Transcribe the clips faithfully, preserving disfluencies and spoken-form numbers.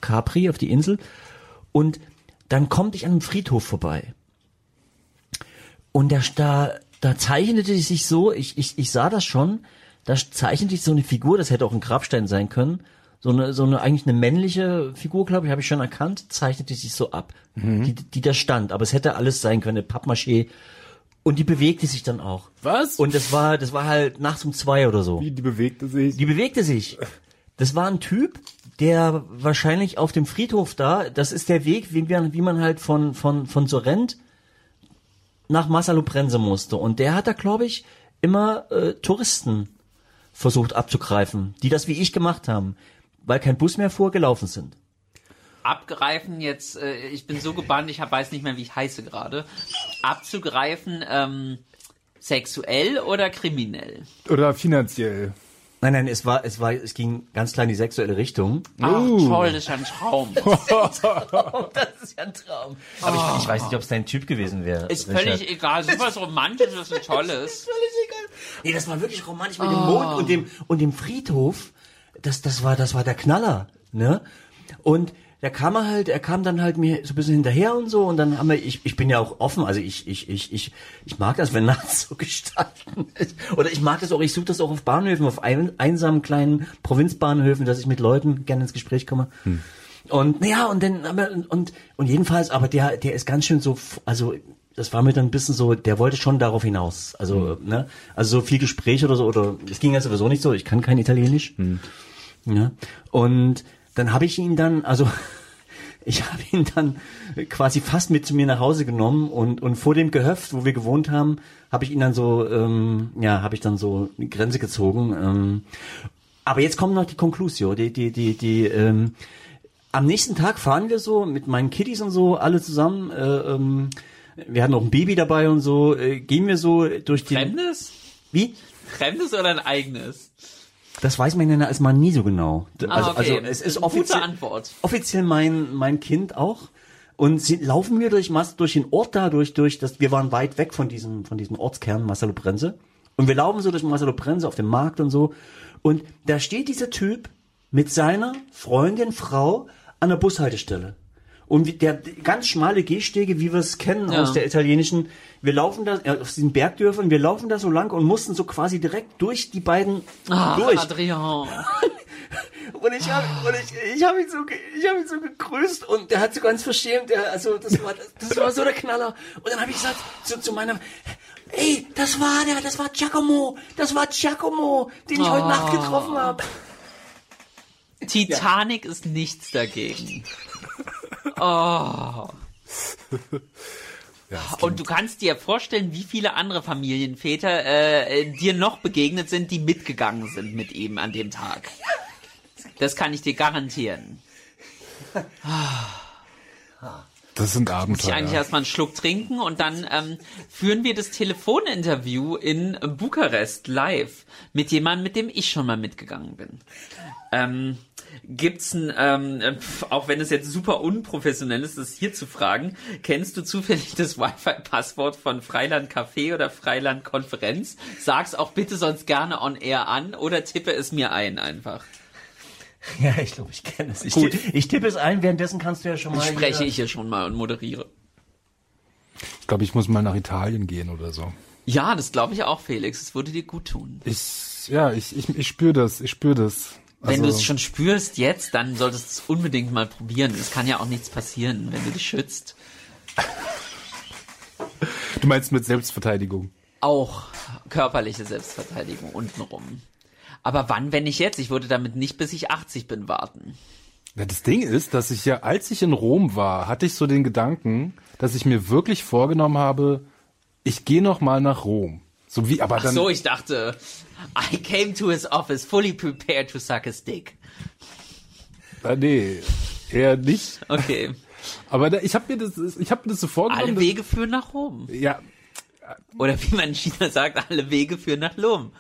Capri, auf die Insel. Und dann komme ich an einem Friedhof vorbei. Und da, da, da zeichnete sich so, ich, ich, ich sah das schon, da zeichnete sich so eine Figur, das hätte auch ein Grabstein sein können, so eine, so eine, eigentlich eine männliche Figur, glaube ich, habe ich schon erkannt, zeichnete sich so ab, mhm. die, die da stand, aber es hätte alles sein können, eine Pappmaché, und die bewegte sich dann auch. Was? Und das war, das war halt nachts um zwei oder so. Wie, die bewegte sich? Die bewegte sich. Das war ein Typ, der wahrscheinlich auf dem Friedhof da, das ist der Weg, wie, wie man halt von, von, von Sorrent nach Massaluprense musste. Und der hat da, glaube ich, immer äh, Touristen versucht abzugreifen, die das wie ich gemacht haben, weil kein Bus mehr fuhr, gelaufen sind. Abgreifen jetzt, äh, ich bin so gebannt, ich hab, weiß nicht mehr, wie ich heiße gerade. Abzugreifen, ähm, sexuell oder kriminell? Oder finanziell? Nein, nein, es war, es war, es ging ganz klar in die sexuelle Richtung. Ach, Uh. toll, das ist ja ein Traum. Das ist ja ein Traum. Das ist ja ein Traum. Aber oh. ich, ich weiß nicht, ob es dein Typ gewesen wäre. Ist völlig Richard. egal, sowas Romantisches und Tolles. Ist völlig egal. Nee, das war wirklich romantisch mit dem Mond und dem, und dem Friedhof. Das, das war, das war der Knaller, ne? Und da kam er halt, er kam dann halt mir so ein bisschen hinterher und so, und dann haben wir, ich, ich bin ja auch offen, also ich, ich, ich, ich, ich mag das, wenn nachts so gestalten ist. Oder ich mag das auch, ich suche das auch auf Bahnhöfen, auf ein, einsamen kleinen Provinzbahnhöfen, dass ich mit Leuten gerne ins Gespräch komme. Hm. Und, naja, und dann, und, und, und jedenfalls, aber der, der ist ganz schön so, also, das war mir dann ein bisschen so, der wollte schon darauf hinaus. Also, hm. ne, also so viel Gespräch oder so, oder, es ging ja sowieso nicht so, ich kann kein Italienisch. Hm. Ja, und, dann habe ich ihn dann, also ich habe ihn dann quasi fast mit zu mir nach Hause genommen, und und vor dem Gehöft, wo wir gewohnt haben, habe ich ihn dann so, ähm, ja, habe ich dann so eine Grenze gezogen. Ähm. Aber jetzt kommt noch die Conclusio, die, die, die, die, ähm, am nächsten Tag fahren wir so mit meinen Kiddies und so, alle zusammen, äh, ähm, wir hatten noch ein Baby dabei und so, äh, gehen wir so durch die... Fremdes? Wie? Fremdes oder ein eigenes? Das weiß man ja erstmal nie so genau. Also, ah, okay. also es ist offiziell, Gute Antwort. offiziell mein mein Kind auch. Und sie laufen wir durch durch den Ort da, durch durch das. Wir waren weit weg von diesem von diesem Ortskern Massaluprense. Und wir laufen so durch Massaluprense auf dem Markt und so. Und da steht dieser Typ mit seiner Freundin, Frau an der Bushaltestelle. Und der ganz schmale Gehstege, wie wir es kennen ja. aus der italienischen, wir laufen da, äh, aus diesen Bergdörfern, wir laufen da so lang und mussten so quasi direkt durch die beiden Ach, durch. Adrian. Und ich habe und ich, ich habe ihn so ich habe ihn so gegrüßt, und der hat so ganz verschämt, der, also das war das war so der Knaller. Und dann habe ich gesagt zu, zu meiner, ey, das war der, das war Giacomo, das war Giacomo, den ich oh. heute Nacht getroffen habe. Titanic ja. ist nichts dagegen. Oh. Ja, und du kannst dir vorstellen, wie viele andere Familienväter äh, dir noch begegnet sind, die mitgegangen sind mit ihm an dem Tag. Das kann ich dir garantieren. Das sind Abenteuer. Muss ich eigentlich erstmal einen Schluck trinken, und dann ähm, führen wir das Telefoninterview in Bukarest live mit jemandem, mit dem ich schon mal mitgegangen bin. Ähm, gibt's ein, ähm, auch wenn es jetzt super unprofessionell ist, das hier zu fragen, kennst du zufällig das Wi-Fi-Passwort von Freiland Café oder Freiland Konferenz? Sag's auch bitte sonst gerne on air an oder tippe es mir ein einfach. Ja, ich glaube, ich kenne es. Ich, Gut. Tippe, ich tippe es ein, währenddessen kannst du ja schon mal... Spreche ich hier schon mal und moderiere. Ich glaube, ich muss mal nach Italien gehen oder so. Ja, das glaube ich auch, Felix. Es würde dir gut tun. Ich, ja, ich, ich, ich spüre das, ich spüre das. Also, wenn du es schon spürst jetzt, dann solltest du es unbedingt mal probieren. Es kann ja auch nichts passieren, wenn du dich schützt. Du meinst mit Selbstverteidigung? Auch körperliche Selbstverteidigung untenrum. Aber wann, wenn nicht jetzt? Ich würde damit nicht, bis ich achtzig bin, warten. Ja, das Ding ist, dass ich ja, als ich in Rom war, hatte ich so den Gedanken, dass ich mir wirklich vorgenommen habe, ich gehe noch mal nach Rom. So wie, aber Ach dann. so, ich dachte, I came to his office fully prepared to suck his dick. Ah, nee, eher nicht. Okay. Aber da, ich habe mir das, ich habe mir das so vorgenommen. Alle Wege führen nach Rom. Ja. Oder wie man in China sagt, alle Wege führen nach Lom.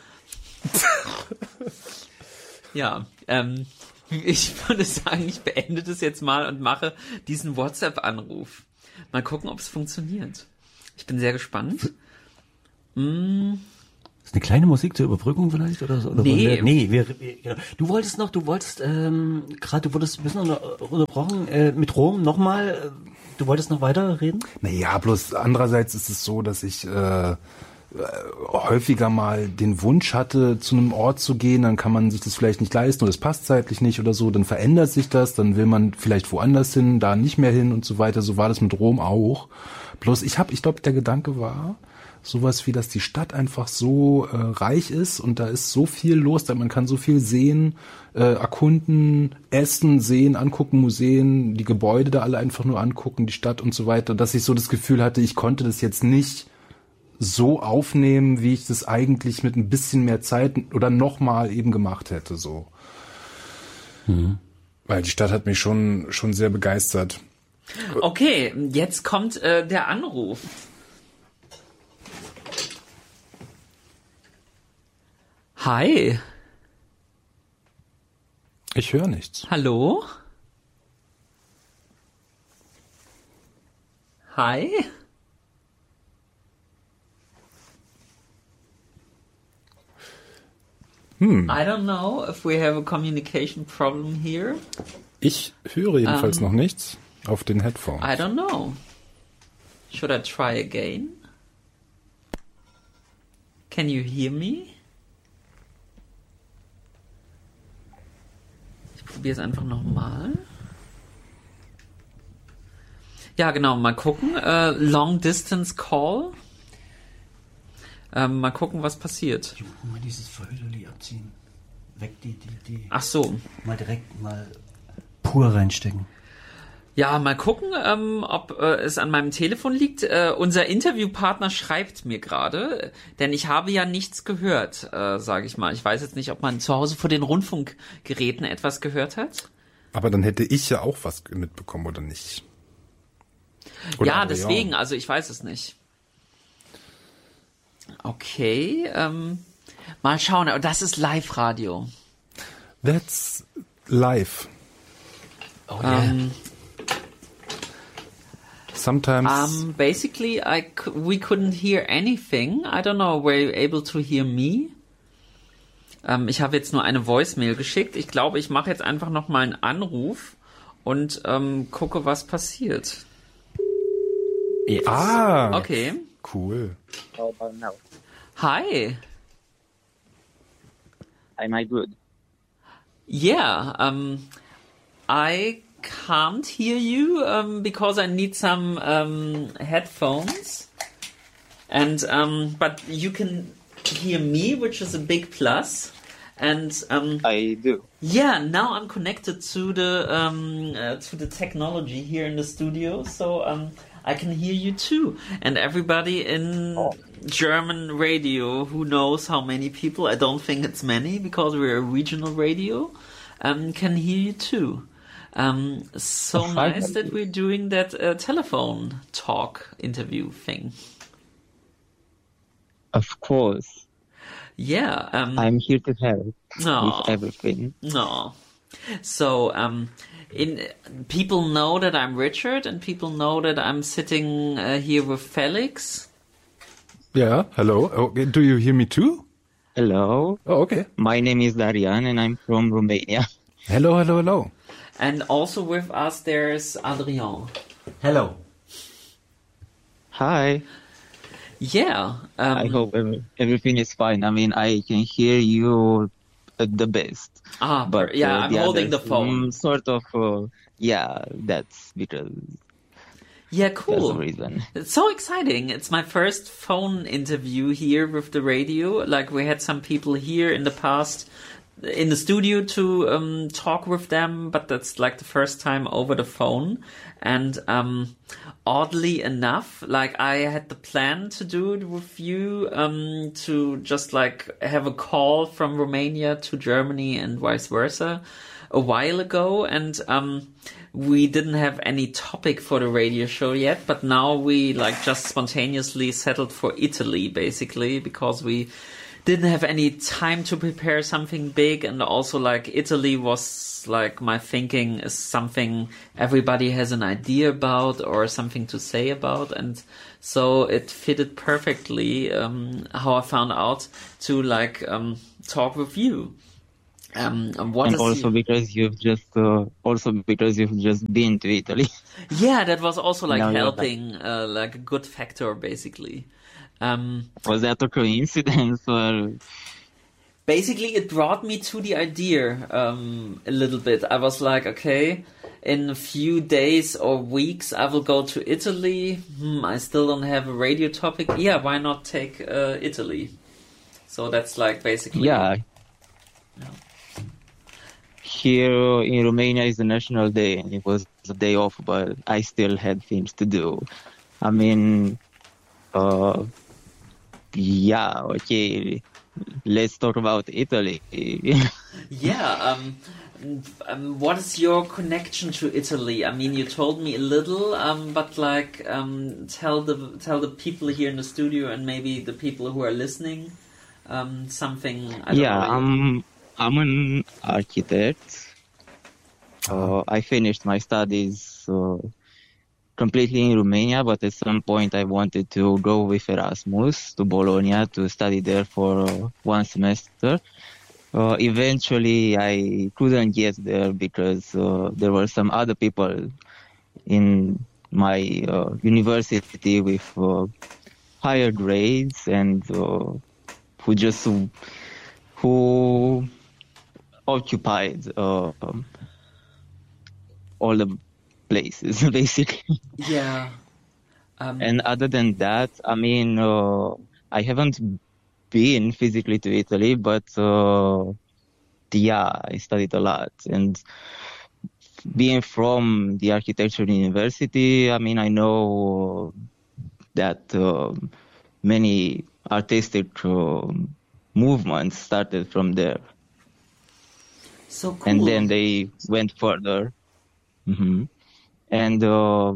Ja, ähm, ich würde sagen, ich beende das jetzt mal und mache diesen WhatsApp-Anruf. Mal gucken, ob es funktioniert. Ich bin sehr gespannt. Mm, Ist eine kleine Musik zur Überbrückung vielleicht oder so? Oder Nee. Wir, nee, wir, wir, genau. Du wolltest noch, du wolltest ähm, gerade, du wurdest ein bisschen unter, unterbrochen äh, mit Rom nochmal. Äh, du wolltest noch weiter reden? Naja, bloß andererseits ist es so, dass ich äh, häufiger mal den Wunsch hatte, zu einem Ort zu gehen, dann kann man sich das vielleicht nicht leisten oder es passt zeitlich nicht oder so, dann verändert sich das, dann will man vielleicht woanders hin, da nicht mehr hin und so weiter. So war das mit Rom auch. Bloß ich habe, ich glaube, der Gedanke war sowas wie, dass die Stadt einfach so äh, reich ist und da ist so viel los, da man kann so viel sehen, äh, erkunden, essen, sehen, angucken, Museen, die Gebäude da alle einfach nur angucken, die Stadt und so weiter, dass ich so das Gefühl hatte, ich konnte das jetzt nicht so aufnehmen, wie ich das eigentlich mit ein bisschen mehr Zeit oder nochmal eben gemacht hätte, so. Mhm. Weil die Stadt hat mich schon, schon sehr begeistert. Okay, jetzt kommt äh, der Anruf. Hi. Ich höre nichts. Hallo? Hi? Hm. I don't know if we have a communication problem here. Ich höre jedenfalls Um, noch nichts auf den Headphones. I don't know. Should I try again? Can you hear me? Ich probiere es einfach nochmal. Ja, genau, mal gucken. Äh, Long Distance Call. Ähm, mal gucken, was passiert. Mal dieses Verhüterli abziehen. Weg die, die, die. Ach so. Mal direkt mal pur reinstecken. Ja, mal gucken, ähm, ob äh, es an meinem Telefon liegt. Äh, unser Interviewpartner schreibt mir gerade, denn ich habe ja nichts gehört, äh, sage ich mal. Ich weiß jetzt nicht, ob man zu Hause vor den Rundfunkgeräten etwas gehört hat. Aber dann hätte ich ja auch was mitbekommen, oder nicht? Oder ja, Adrian. deswegen, also ich weiß es nicht. Okay, ähm, mal schauen. Aber das ist Live-Radio. That's live. Oh yeah. Ähm, Sometimes. um, basically, I c- we couldn't hear anything. I don't know, were you able to hear me? Ähm, ich habe jetzt nur eine Voicemail geschickt. Ich glaube, ich mache jetzt einfach noch mal einen Anruf und ähm, gucke, was passiert. Yes. Ah, Okay. cool. How about now? Hi. Am I good? Yeah. Um, I can't hear you um, because I need some um, headphones, and um, but you can hear me, which is a big plus. And um, I do. yeah, now I'm connected to the um, uh, to the technology here in the studio, so um, I can hear you too. And everybody in Oh. German radio who knows how many people, I don't think it's many because we're a regional radio, um, can hear you too. Um, so Oh, nice finally. that we're doing that uh, telephone talk interview thing. Of course. Yeah. Um, I'm here to help Aw. with everything. No. So, um, in people know that I'm Richard, and people know that I'm sitting uh, here with Felix. Yeah, hello. Okay, do you hear me too? Hello. Oh, okay. My name is Darian and I'm from Romania. Hello, hello, hello. And also with us there's Adrien. Hello. Hi. Yeah. Um, I hope every, everything is fine. I mean, I can hear you at the best. Ah, But per- yeah, uh, I'm the holding the others, phone. mm, sort of, uh, yeah, that's because Yeah, that's cool. the reason. It's so exciting. It's my first phone interview here with the radio. Like, we had some people here in the past in the studio to um, talk with them, but that's like the first time over the phone. And um, oddly enough, like, I had the plan to do it with you, um, to just like have a call from Romania to Germany and vice versa a while ago. And um, we didn't have any topic for the radio show yet, but now we like just spontaneously settled for Italy, basically, because we didn't have any time to prepare something big, and also like Italy was like my thinking is something everybody has an idea about or something to say about, and so it fitted perfectly um, how I found out to like um, talk with you. Um, what and is also you? because you've just uh, also because you've just been to Italy. Yeah, that was also like Now you're helping, uh, like a good factor basically. Um, Was that a coincidence or? basically it brought me to the idea um, a little bit. I was like, okay, in a few days or weeks I will go to Italy. Hmm, I still don't have a radio topic. Yeah, why not take uh, Italy? So that's like basically... Yeah. Here in Romania is the National Day, and it was a day off, but I still had things to do. I mean, uh, yeah, okay, let's talk about Italy. Yeah, um, um, what is your connection to Italy? I mean, you told me a little, um, but like, um, tell the tell the people here in the studio and maybe the people who are listening, um, something. I don't Yeah, know. I'm I'm an architect. Uh, I finished my studies uh, completely in Romania, but at some point I wanted to go with Erasmus to Bologna to study there for uh, one semester. Uh, eventually, I couldn't get there because uh, there were some other people in my uh, university with uh, higher grades and uh, who just who occupied uh, um, all the places, basically. Yeah. Um, And other than that, I mean, uh, I haven't been physically to Italy, but uh, yeah, I studied a lot. And being from the architecture university, I mean, I know that uh, many artistic uh, movements started from there. so cool. And then they went further. hmm And uh,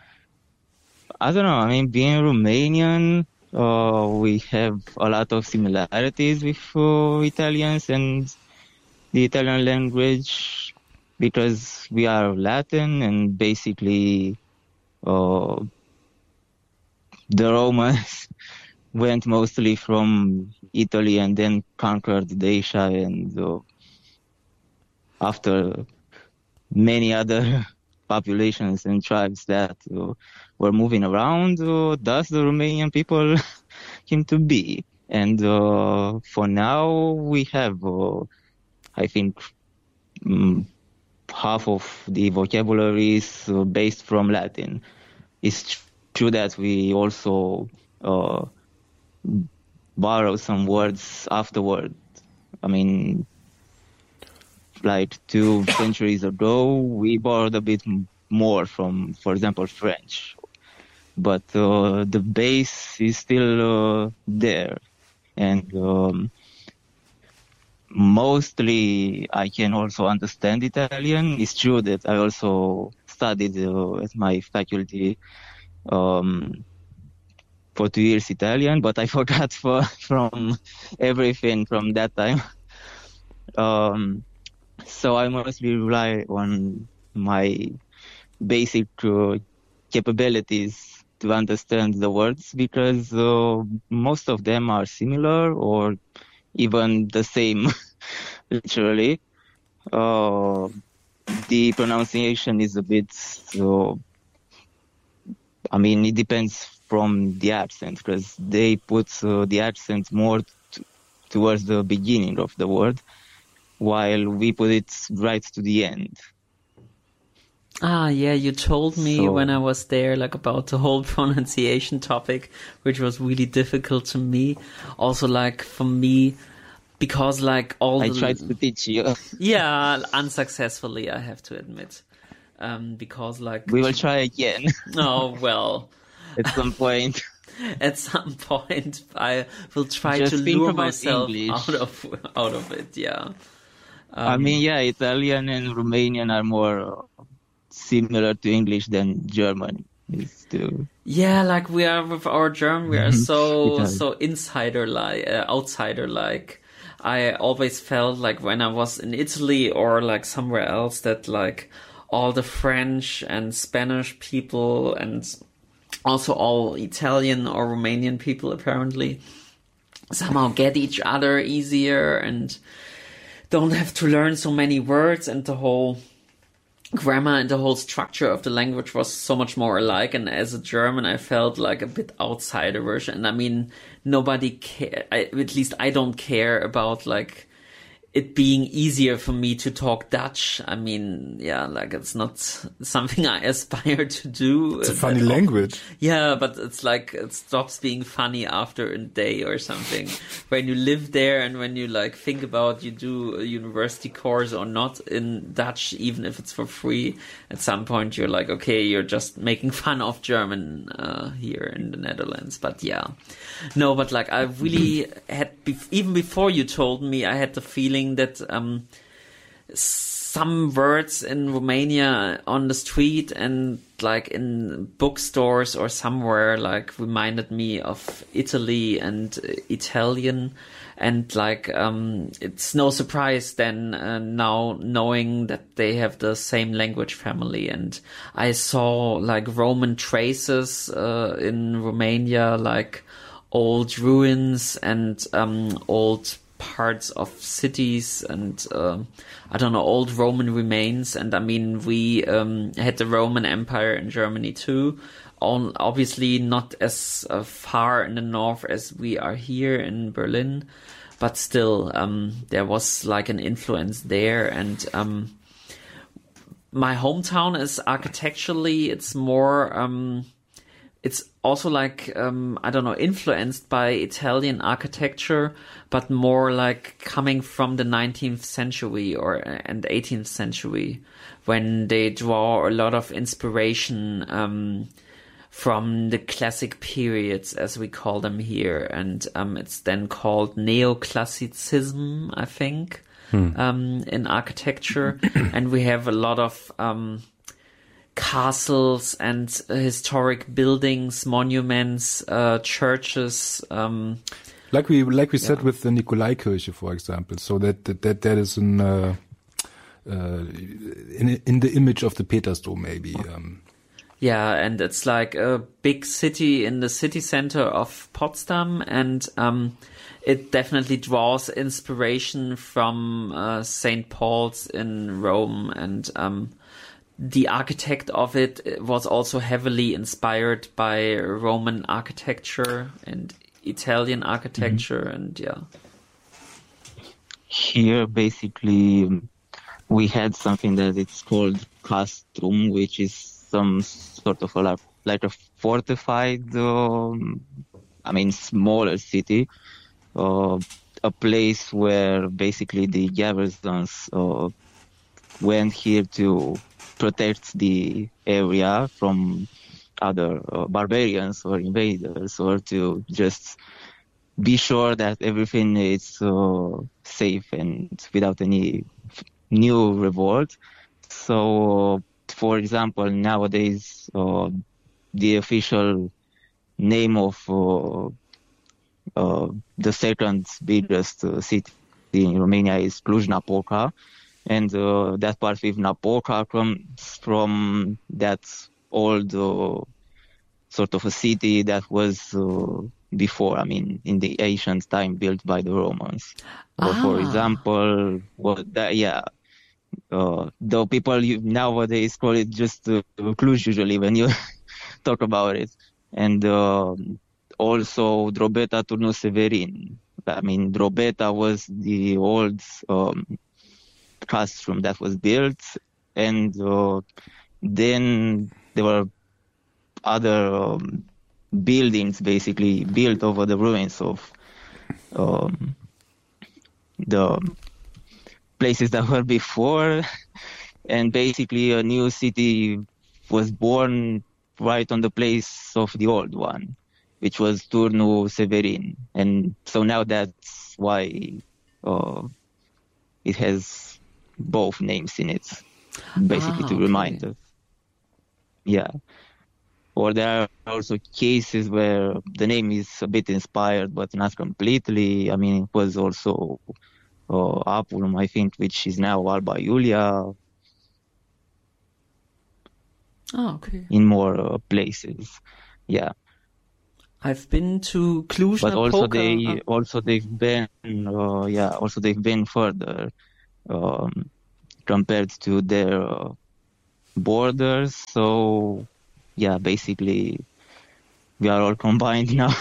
I don't know, I mean, being Romanian, uh, we have a lot of similarities with uh, Italians and the Italian language because we are Latin and basically uh, the Romans went mostly from Italy and then conquered Asia, and uh, after many other populations and tribes that uh, were moving around, uh, thus the Romanian people came to be. And uh, for now, we have, uh, I think, um, half of the vocabulary is uh, based from Latin. It's true that we also uh, borrow some words afterward. I mean, like two centuries ago, we borrowed a bit more from, for example, French. But uh, the base is still uh, there. And um, mostly I can also understand Italian. It's true that I also studied uh, at my faculty um, for two years Italian, but I forgot for, from everything from that time. Um, so I mostly rely on my basic uh, capabilities to understand the words because uh, most of them are similar or even the same, literally. Uh, the pronunciation is a bit, so, I mean, it depends from the accent because they put uh, the accent more t- towards the beginning of the word, while we put it right to the end. Ah, yeah, you told me So- when I was there, like, about the whole pronunciation topic, which was really difficult to me. Also, like, for me, because, like, all I the... tried to teach you. Yeah, unsuccessfully, I have to admit. Um, because, like... We will try again Oh, well... at some point. At some point, I will try Just to think lure about myself English. out of out of it. Yeah. I mean, yeah, Italian and Romanian are more uh, similar to English than German. Is to Yeah, like we are with our German, we are so Italian. so insider like, uh, outsider like. I always felt like when I was in Italy or like somewhere else that like all the French and Spanish people and also all Italian or Romanian people apparently somehow get each other easier and don't have to learn so many words, and the whole grammar and the whole structure of the language was so much more alike. And as a German, I felt like a bit outsider version. And I mean, nobody care. I, at least I don't care about like it being easier for me to talk Dutch. I mean, yeah, like it's not something I aspire to do. It's a funny language. Yeah, but it's like it stops being funny after a day or something. When you live there and when you like think about you do a university course or not in Dutch, even if it's for free, at some point you're like, okay, you're just making fun of German uh, here in the Netherlands. But yeah, no, but like I really had, bef- even before you told me, I had the feeling that um, some words in Romania on the street and like in bookstores or somewhere like reminded me of Italy and uh, Italian, and like um, it's no surprise then uh, now knowing that they have the same language family. And I saw like Roman traces uh, in Romania, like old ruins and um, old parts of cities and uh, I don't know, old Roman remains. And I mean, we um, had the Roman Empire in Germany too, on, obviously not as uh, far in the north as we are here in Berlin, but still um, there was like an influence there. And um, my hometown is architecturally, it's more um, it's also like, um, I don't know, influenced by Italian architecture, but more like coming from the nineteenth century or and eighteenth century, when they draw a lot of inspiration um, from the classic periods, as we call them here. And um, it's then called neoclassicism, I think, hmm. um, in architecture. And we have a lot of Um, castles and uh, historic buildings, monuments, uh, churches. Um, like we like we said yeah. with the Nikolaikirche, for example. So that that that, that is in, uh, uh, in in the image of the Petersdom, maybe. Um. Yeah, and it's like a big city in the city center of Potsdam, and um, it definitely draws inspiration from uh, Saint Paul's in Rome, and um, the architect of it was also heavily inspired by Roman architecture and Italian architecture, mm-hmm. and yeah. Here, basically, we had something that it's called castrum, which is some sort of a like a fortified, um, I mean, smaller city, uh, a place where basically the garrisons uh, went here to protect the area from other uh, barbarians or invaders, or to just be sure that everything is uh, safe and without any f- new revolt. So, uh, for example, nowadays uh, the official name of uh, uh, the second biggest uh, city in Romania is Cluj-Napoca. And uh, that part with Napoca comes from that old uh, sort of a city that was uh, before, I mean, in the ancient time, built by the Romans. Ah. Or for example, well, that, yeah, uh, though people nowadays call it just uh, Cluj usually when you talk about it. And uh, also Drobeta Turnul Severin. I mean, Drobeta was the old Um, castrum that was built, and uh, then there were other um, buildings basically built over the ruins of um, the places that were before, and basically a new city was born right on the place of the old one, which was Turnul Severin. And so now that's why uh, it has both names in it, basically ah, to okay. remind us. Yeah. or there are also cases where the name is a bit inspired, but not completely. I mean, it was also uh, Apulum, I think, which is now Alba Iulia. Oh, okay. In more uh, places, yeah. I've been to Cluj-Napoca. But also they, also they've been, uh, yeah, also they've been further um, compared to their uh, borders. So, yeah, basically, we are all combined now.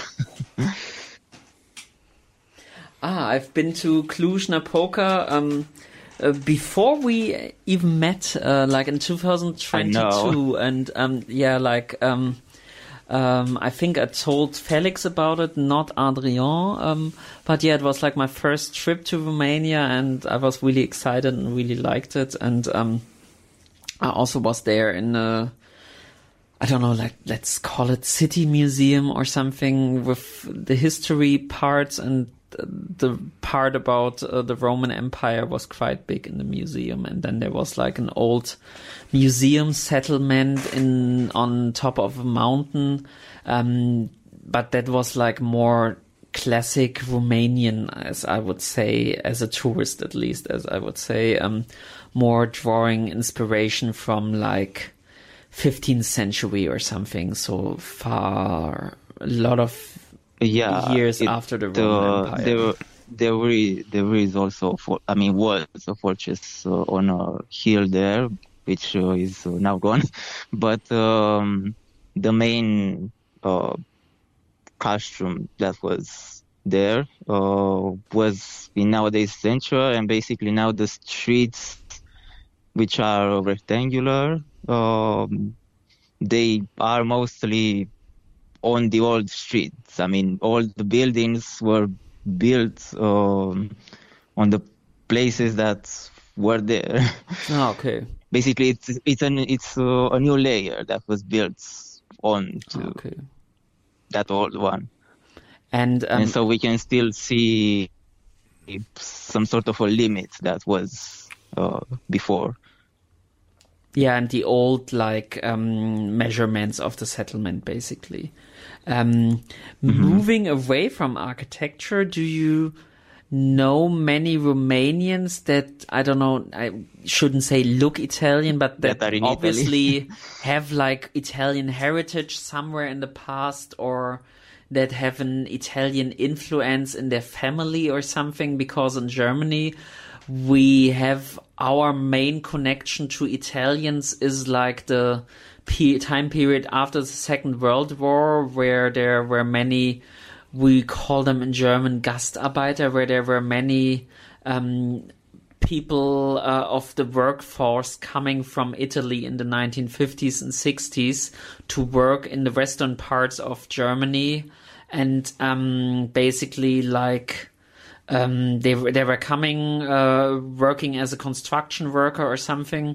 ah, I've been to Cluj-Napoca um, uh, before we even met, uh, like in two thousand twenty-two, and um, yeah, like. Um, Um, I think I told Felix about it, not Adrien. Um, but yeah, it was like my first trip to Romania, and I was really excited and really liked it. And um, I also was there in a, I don't know, like let's call it city museum or something, with the history parts, and the part about uh, the Roman Empire was quite big in the museum. And then there was like an old museum settlement in on top of a mountain, um, but that was like more classic Romanian, as I would say, as a tourist at least, as I would say, um, more drawing inspiration from like fifteenth century or something, so far, a lot of yeah, years it, after the Roman uh, Empire. There, there, were, there is also, for, I mean, was a fortress uh, on a hill there, which uh, is uh, now gone. But um, the main uh, castrum that was there uh, was in nowadays central, and basically now the streets, which are rectangular, um, they are mostly on the old streets. I mean, all the buildings were built um, on the places that were there. Oh, okay. Basically, it's it's an it's uh, a new layer that was built on to okay. that old one, and um, and so we can still see some sort of a limit that was uh, before. Yeah, and the old like um, measurements of the settlement, basically. Um, mm-hmm. Moving away from architecture, do you know many Romanians that, I don't know, I shouldn't say look Italian, but that, that obviously have like Italian heritage somewhere in the past, or that have an Italian influence in their family or something? Because in Germany, we have our main connection to Italians is like the pe- time period after the Second World War, where there were many, we call them in German Gastarbeiter, where there were many um, people uh, of the workforce coming from Italy in the nineteen fifties and sixties to work in the western parts of Germany, and um, basically like um, they they were coming uh, working as a construction worker or something,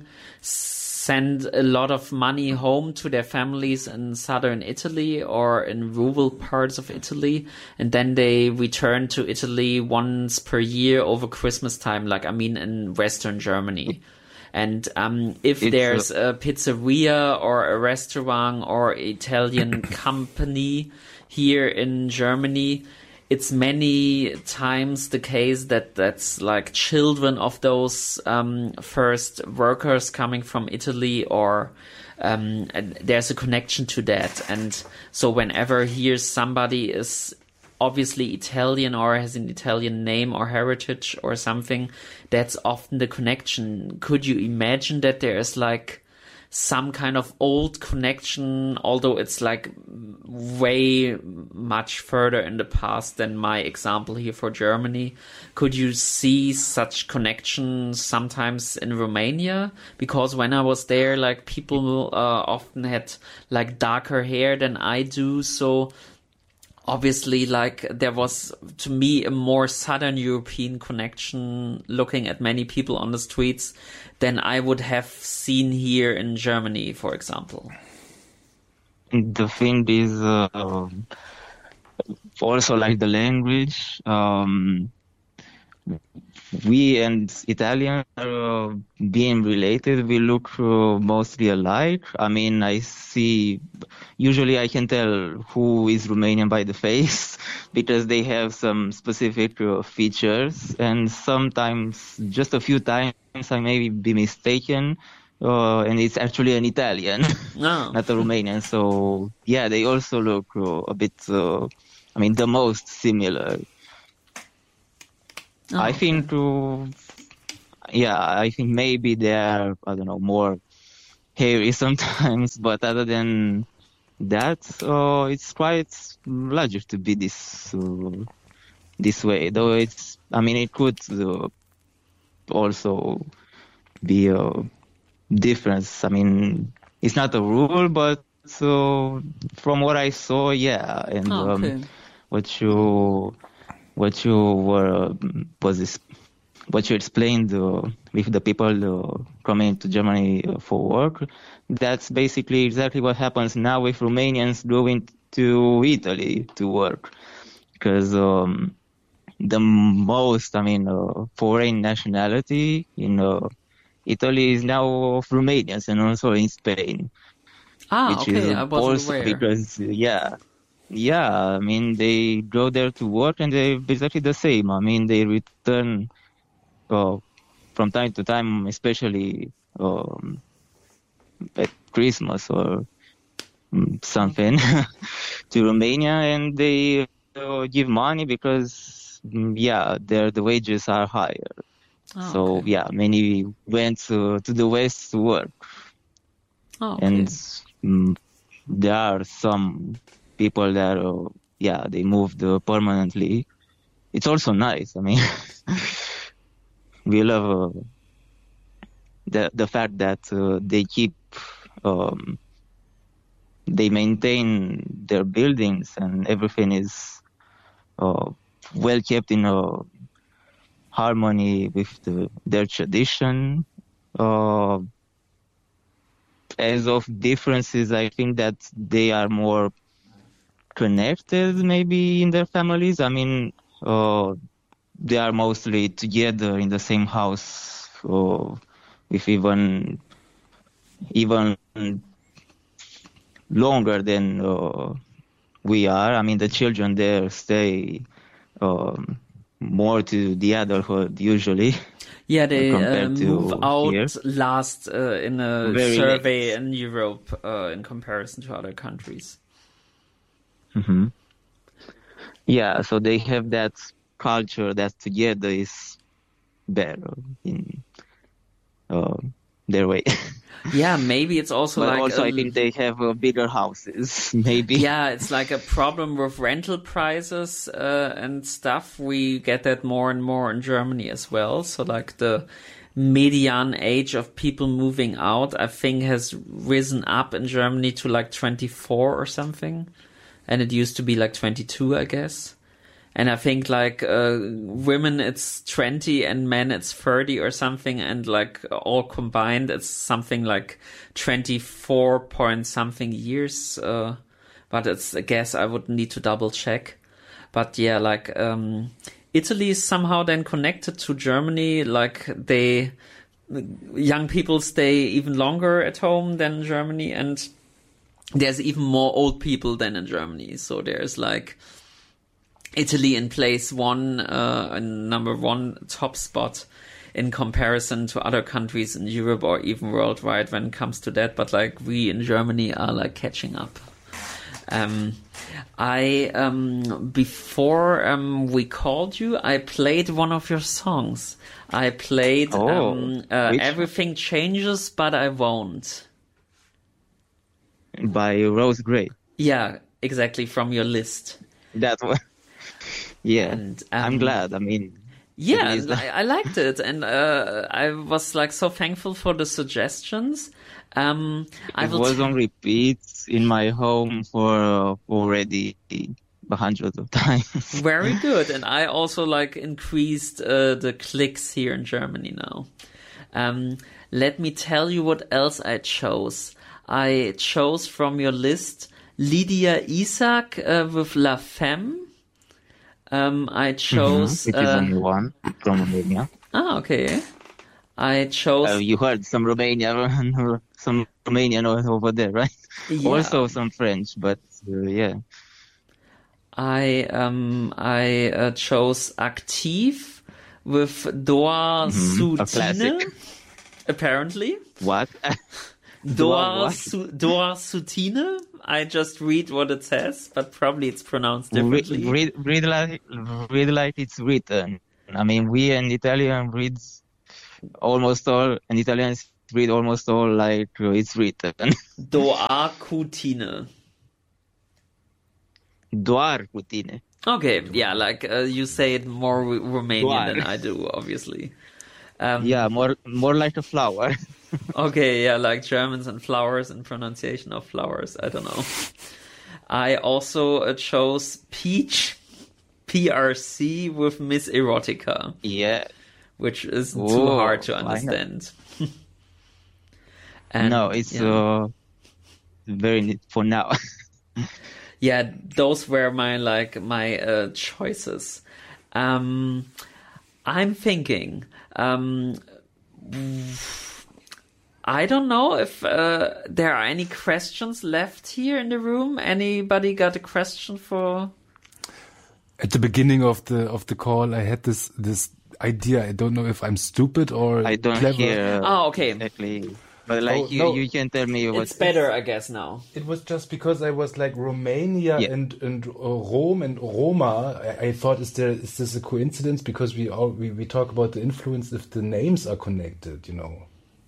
send a lot of money home to their families in southern Italy or in rural parts of Italy, and then they return to Italy once per year over Christmas time, like I mean in Western Germany. And um, if it's there's a-, a pizzeria or a restaurant or Italian company here in Germany, it's many times the case that that's like children of those um, first workers coming from Italy, or um, there's a connection to that. And so whenever here somebody is obviously Italian or has an Italian name or heritage or something, that's often the connection. Could you imagine that there is like some kind of old connection, although it's like way much further in the past than my example here for Germany? Could you see such connections sometimes in Romania? Because when I was there, like people uh, often had like darker hair than I do, so obviously, like, there was, to me, a more Southern European connection looking at many people on the streets than I would have seen here in Germany, for example. The thing is, uh, also like the language, um, we and Italians are uh, being related. We look uh, mostly alike. I mean, I see, usually I can tell who is Romanian by the face because they have some specific uh, features, and sometimes, just a few times, I may be mistaken, uh, and it's actually an Italian, No. not a Romanian. So, yeah, they also look uh, a bit, uh, I mean, the most similar. Oh, I think, uh, yeah, I think maybe they are, I don't know, more hairy sometimes, but other than that, uh, it's quite logic to be this uh, this way. Though it's, I mean, it could uh, also be a difference. I mean, it's not a rule, but uh, from what I saw, yeah, and Oh, okay. um, what you. What you were was this, what you explained uh, with the people uh, coming to Germany uh, for work. That's basically exactly what happens now with Romanians going to Italy to work, because um, the most, I mean, uh, foreign nationality in uh, Italy is now of Romanians, and also in Spain, Ah, which okay, is I wasn't also aware. because yeah. Yeah, I mean, they go there to work and they're exactly the same. I mean, they return uh, from time to time, especially um, at Christmas or mm, something, to Romania, and they uh, give money because, mm, yeah, there the wages are higher. Oh, So, okay. yeah, many went to, to the West to work. Oh, okay. And mm, there are some people that, uh, yeah, they moved uh, permanently. It's also nice. I mean, we love uh, the the fact that uh, they keep, um, they maintain their buildings and everything is uh, well kept in uh, harmony with the, their tradition. Uh, as of differences, I think that they are more connected maybe in their families. I mean, uh, they are mostly together in the same house, uh, with even even longer than uh, we are. I mean, the children there stay um, more to the adulthood usually. Yeah, they uh, compared to move out here. last uh, in a Very survey late. in Europe uh, in comparison to other countries. Mm-hmm. Yeah, so they have that culture that together is better in uh, their way. Yeah, maybe it's also But like also, a- I think they have uh, bigger houses, maybe. yeah, it's like a problem with rental prices uh, and stuff. We get that more and more in Germany as well. So like the median age of people moving out, I think, has risen up in Germany to like twenty-four or something. And it used to be like twenty-two, I guess. And I think like uh, women it's twenty and men it's thirty or something, and like all combined it's something like twenty-four point something years. Uh, but it's I guess I would need to double check. But yeah, like um, Italy is somehow then connected to Germany. Like they young people stay even longer at home than Germany, and there's even more old people than in Germany. So there's like Italy in place one, uh, number one top spot in comparison to other countries in Europe or even worldwide when it comes to that. But like we in Germany are like catching up. Um, I, um, before, um, we called you, I played one of your songs. I played, Oh, um, uh, which- Everything Changes, But I Won't. By Rose Gray. Yeah, exactly, from your list. That one. Yeah, And, I'm um, glad. I mean, Yeah, It is- I, I liked it, and uh, I was like so thankful for the suggestions. Um, I it will was t- on repeat in my home for uh, already hundreds of times. very good, and I also like increased uh, the clicks here in Germany now. Um, let me tell you what else I chose. I chose from your list Lydia Isaac uh, with La Femme. Um, I chose. Mm-hmm. It uh, is only one from Romania. Ah, okay. I chose. Uh, you heard some Romanian, some Romanian over there, right? Yeah. Also some French, but uh, yeah. I um I uh, chose Active with Doa Mm-hmm. A Soutine. classic. Apparently. What? Doa what? Su- Doa Soutine. I just read what it says, but probably it's pronounced Read, differently. read, read like read like it's written. I mean, we in Italian read almost all, and Italians read almost all like uh, it's written. Doa Cutine. Doar cu tine. Okay, yeah, like uh, you say it more Ru- Romanian Doar. than I do, obviously. Um, Yeah, more more like a flower. Okay, yeah, like Germans and flowers and pronunciation of flowers. I don't know. I also uh, chose Peach, P R C with Miss Erotica, Yeah. which is too Whoa, hard to why not? understand. And, No, it's yeah. uh very neat for now. Yeah, those were my like my uh, choices. Um, I'm thinking. Um, I don't know if uh, there are any questions left here in the room. Anybody got a question for? At the beginning of the of the call, I had this this idea. I don't know if I'm stupid or I don't clever. hear Oh, okay. exactly. But like Oh, you, no. you can tell me what. It's better, I guess, now. It was just because I was like Romania Yeah. and and uh, Rome and Roma. I, I thought, is there is this a coincidence? Because we all we, we talk about the influence if the names are connected, you know.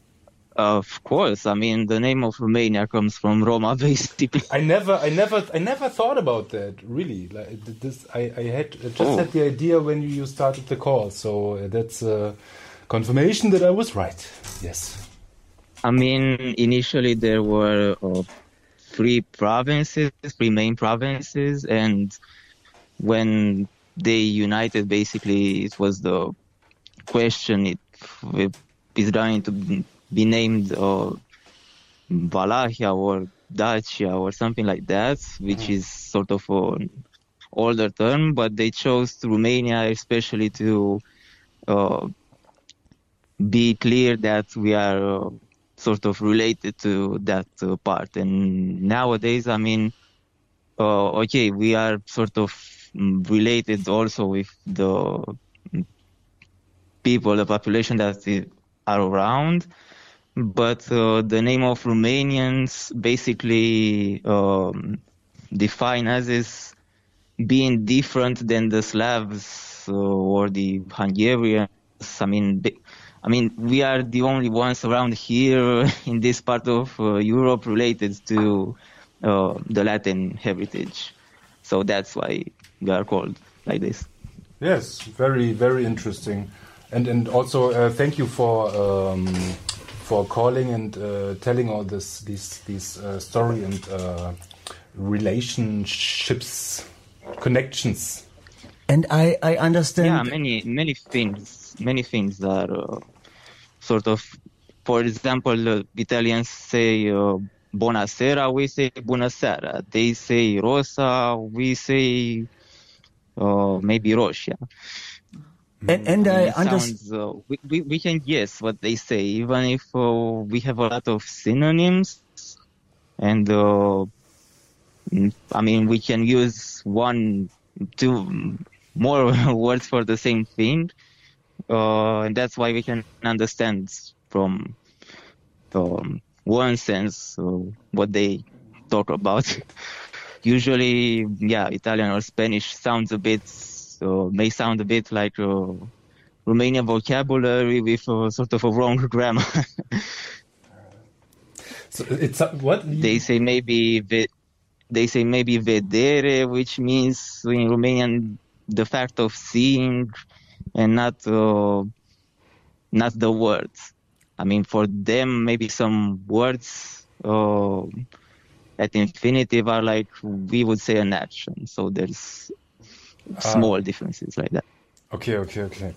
Of course, I mean the name of Romania comes from Roma, basically. I never, I never, I never thought about that. Really, like this, I, I had I just Oh. had the idea when you started the call. So uh, that's a confirmation that I was right. Yes. I mean, initially there were uh, three provinces, three main provinces, and when they united, basically it was the question if it is going to be named uh, Valahia or Dacia or something like that, which is sort of an older term, but they chose Romania especially to uh, be clear that we are uh, sort of related to that uh, part. And nowadays, I mean, uh, okay, we are sort of mm, related also with the mm, people, the population that i- are around. But uh, the name of Romanians basically um, define us as being different than the Slavs uh, or the Hungarians. I mean, ba- I mean, we are the only ones around here in this part of uh, Europe related to uh, the Latin heritage. So that's why we are called like this. Yes, very, very interesting, and and also uh, thank you for um, for calling and uh, telling all this these these uh, story and uh, relationships, connections. And I, I understand. Yeah, many many things, many things are uh, sort of. For example, uh, Italians say uh, "buonasera," we say "bună seara." They say "rosa," we say uh, maybe "roșia." And, and I It understand. sounds, uh, we, we we can guess what they say, even if uh, we have a lot of synonyms, and uh, mm, I mean we can use one, two more words for the same thing, uh, and that's why we can understand from um, one sense uh, what they talk about. Usually, yeah, Italian or Spanish sounds a bit. So may sound a bit like uh, Romanian vocabulary with uh, sort of a wrong grammar. So it's uh, what They say maybe ve- they say maybe vedere, which means in Romanian the fact of seeing and not uh, not the words. I mean, for them, maybe some words uh, at infinitive are like we would say an action. So there's small differences like that. Okay, okay, okay.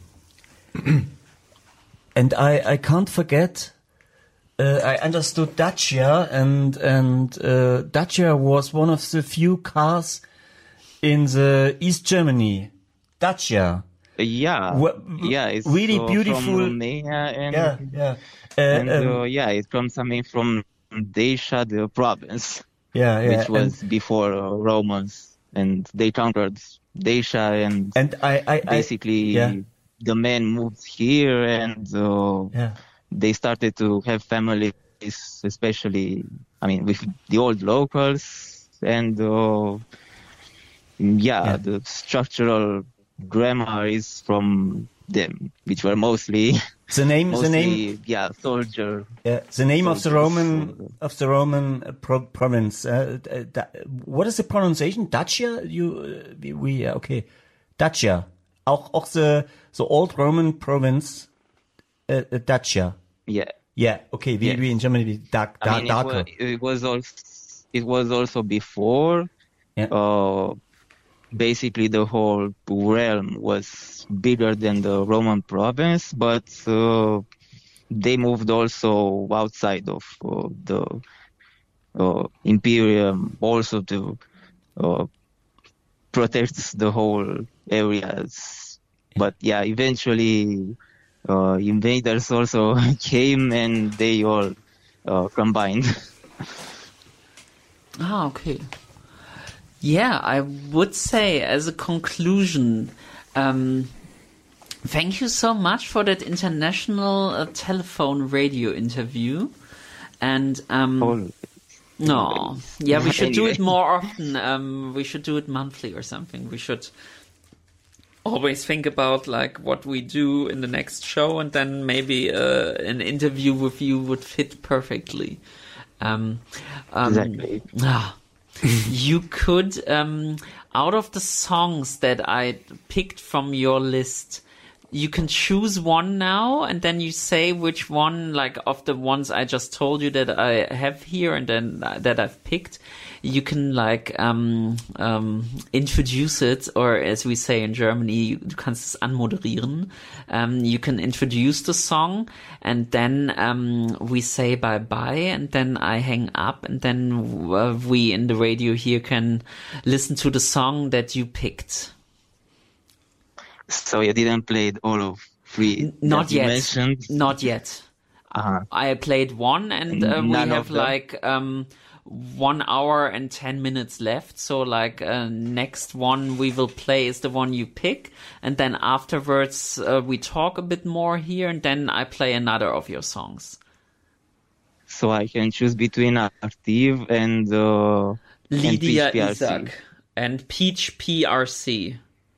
And I, I can't forget, uh, I understood Dacia, and and uh, Dacia was one of the few cars in the East Germany Dacia. Yeah, Wha- yeah, it's really uh, beautiful. from Romania, and Yeah, yeah. Uh, and um, uh, yeah, it comes I mean from Dacia, the province, yeah, yeah. which was and, before uh, Romans, and they conquered Dacia, and and I, I, I basically yeah. the men moved here, and uh, Yeah. they started to have families, especially I mean with the old locals, and uh, yeah, Yeah. the structural grammar is from them, which were mostly The name, mostly the name, yeah soldier. yeah, the name of the soldiers, Roman uh, of the Roman uh, pro- province. Uh, uh, da, what is the pronunciation? Dacia? You, uh, we, we yeah, okay, Dacia. Auch, auch the the old Roman province, uh, uh, Dacia. Yeah, Yeah, okay. We, Yes. we in Germany we dark, I dark, mean it darker. was, it was also it was also before. Yeah. Uh, basically, the whole realm was bigger than the Roman province, but uh, they moved also outside of uh, the uh, imperium, also to uh, protect the whole areas. But yeah, eventually uh, invaders also came, and they all uh, combined. Ah, okay. Yeah, I would say as a conclusion, um, thank you so much for that international uh, telephone radio interview. And, um, All no, yeah, we should do it Anyway. more often. Um, we should do it monthly or something. We should always think about like what we do in the next show, and then maybe uh, an interview with you would fit perfectly. Um, um, Exactly. ah. You could, um, out of the songs that I picked from your list, you can choose one now, and then you say which one, like of the ones I just told you that I have here and then uh, that I've picked. You can like um, um, introduce it, or as we say in Germany, du kannst es anmoderieren. Um, you can introduce the song, and then um, we say bye bye, and then I hang up, and then uh, we in the radio here can listen to the song that you picked. So you didn't play all of three. Not that you yet. mentioned? Not yet. Uh-huh. I played one, and uh, we None of have them? like um, one hour and ten minutes left. So like uh, next one we will play is the one you pick, and then afterwards uh, we talk a bit more here, and then I play another of your songs. So I can choose between Artiv and uh, Lydia and Peach P R C. Isaac and Peach P R C.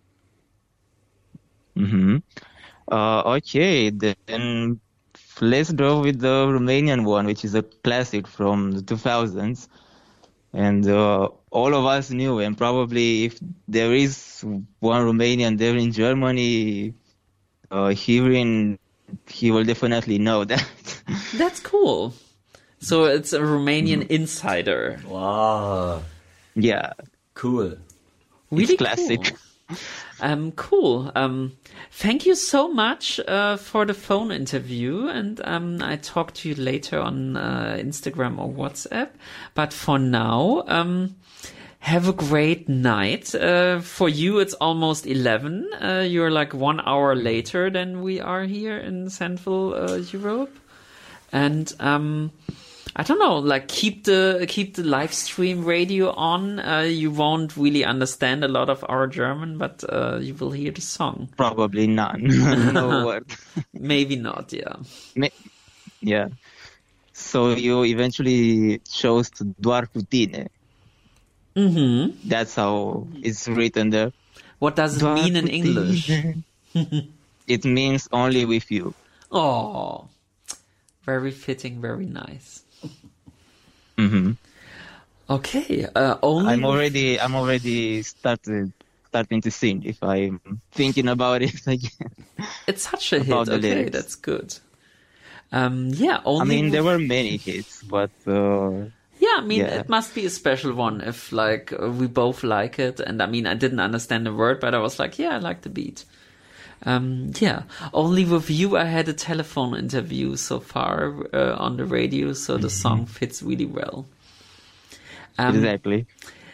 Mm-hmm. Uh, okay, then let's go with the Romanian one, which is a classic from the two thousands. And uh, all of us knew, and probably if there is one Romanian there in Germany uh, hearing, he will definitely know that. That's cool. So it's a Romanian insider. Wow, Yeah, cool. Really it's classic. Cool. Um, cool. Um, thank you so much uh, for the phone interview, and um, I talk to you later on uh, Instagram or WhatsApp. But for now, um, have a great night. Uh, for you, it's almost eleven. Uh, you're like one hour later than we are here in Central uh, Europe, and um, I don't know, like keep the keep the live stream radio on. Uh, you won't really understand a lot of our German, but uh, you will hear the song. Probably none. No word. Maybe not, yeah. Me- Yeah. So you eventually chose to doar cu tine. Mm-hmm. That's how it's written there. What does it Doar mean in cu English? tine. It means only with you. Oh, very fitting, very nice. hmm Okay, uh, only I'm with- already, I'm already started starting to sing. If I'm thinking about it again. It's such a hit. about the Okay, lyrics. that's good. Um, yeah, only. I mean, with- there were many hits, but uh, Yeah, I mean, Yeah. it must be a special one if, like, uh, we both like it. And I mean, I didn't understand the word, but I was like, yeah, I like the beat. Um, yeah, only with you I had a telephone interview so far uh, on the radio, so the song fits really well. Um, exactly.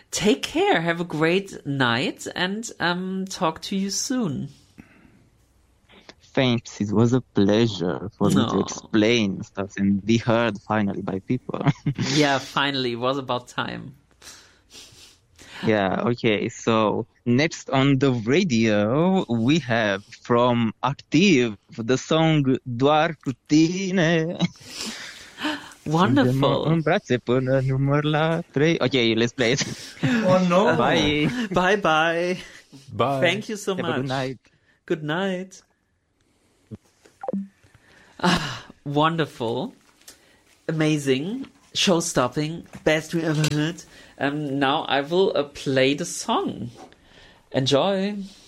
Take care, have a great night, and um, talk to you soon. Thanks, it was a pleasure for No. me to explain stuff and be heard finally by people. Yeah, finally, it was about time. Yeah, okay, so next on the radio we have from Active the song Doar cu tine. Wonderful. În brațe până număr la trei. Okay, let's play it. Oh no. Bye. Bye bye. Bye. Thank you so Have much. a good night. Good night. Ah, wonderful. Amazing. Show-stopping. Best we ever heard. Um, now I will uh, play the song. Enjoy.